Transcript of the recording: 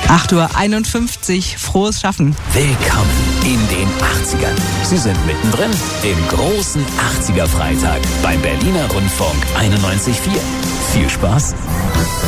8:51 Uhr. Frohes Schaffen. Willkommen in den 80ern. Sie sind mittendrin im großen 80er-Freitag beim Berliner Rundfunk 91.4. Viel Spaß.